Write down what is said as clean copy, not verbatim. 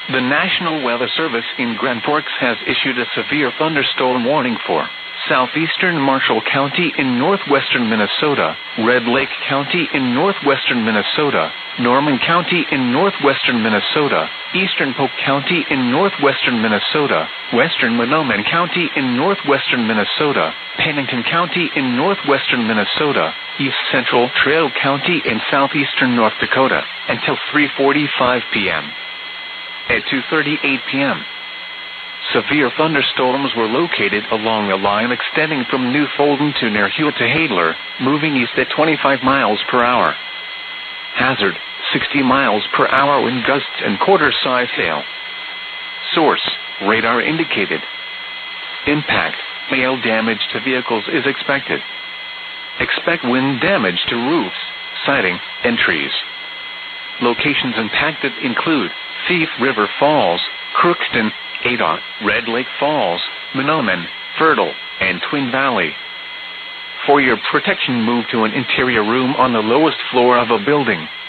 The National Weather Service in Grand Forks has issued a severe thunderstorm warning for southeastern Marshall County in northwestern Minnesota, Red Lake County in northwestern Minnesota, Norman County in northwestern Minnesota, eastern Polk County in northwestern Minnesota, western Mahnomen County in northwestern Minnesota, Pennington County in northwestern Minnesota, east central Trail County in southeastern North Dakota, until 3:45 p.m. At 2:38 p.m., severe thunderstorms were located along a line extending from New Fulton to near Hewitt to Hadler, moving east at 25 miles per hour. Hazard, 60 miles per hour wind gusts and quarter-size hail. Source, radar indicated. Impact, hail damage to vehicles is expected. Expect wind damage to roofs, siding, and trees. Locations impacted include Thief River Falls, Crookston, Ada, Red Lake Falls, Mahnomen, Fertile, and Twin Valley. For your protection, move to an interior room on the lowest floor of a building.